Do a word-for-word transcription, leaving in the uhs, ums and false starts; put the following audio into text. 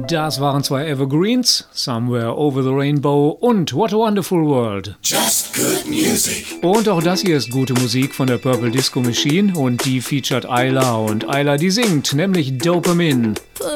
Das waren zwei Evergreens, Somewhere Over the Rainbow und What a Wonderful World. Just good music. Und auch das hier ist gute Musik von der Purple Disco Machine und die featured Ayla und Ayla, die singt, nämlich Dopamine.